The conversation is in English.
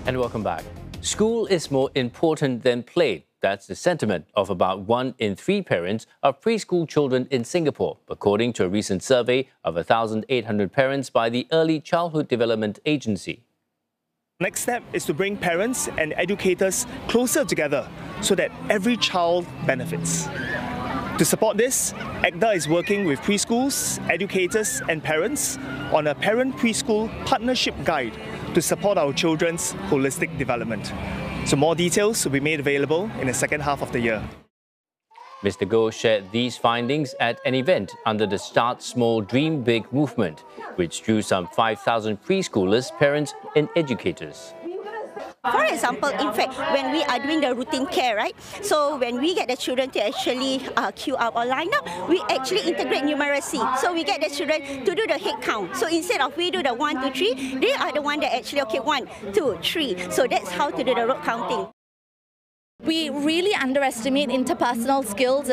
And welcome back. School is more important than play. That's the sentiment of about 1 in 3 parents of preschool children in Singapore, according to a recent survey of 1,800 parents by the Early Childhood Development Agency. Next step is to bring parents and educators closer together so that every child benefits. To support this, ACDA is working with preschools, educators and parents on a parent preschool partnership guide to support our children's holistic development. So more details will be made available in the second half of the year. Mr. Goh shared these findings at an event under the Start Small, Dream Big movement, which drew some 5,000 preschoolers, parents and educators. For example, in fact, when we are doing the routine care, right? So when we get the children to actually queue up or line up, we actually integrate numeracy. So we get the children to do the head count. So instead of we do the 1, 2, 3, they are the one that actually, okay, 1, 2, 3. So that's how to do the rote counting. We really underestimate interpersonal skills